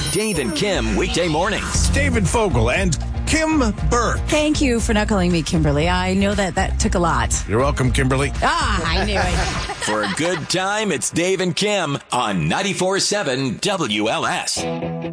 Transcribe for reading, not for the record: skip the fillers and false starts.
Dave and Kim weekday mornings. David Fogle and Kim Burke. Thank you for not calling me Kimberly. I know that took a lot. You're welcome, Kimberly. I knew it. For a good time, it's Dave and Kim on 94.7 WLS.